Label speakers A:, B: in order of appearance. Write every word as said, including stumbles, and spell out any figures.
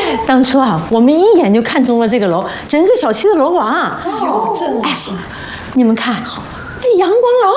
A: 当初啊，我们一眼就看中了这个楼，整个小区的楼王。
B: 有正气。
A: 你们看，哎，阳光老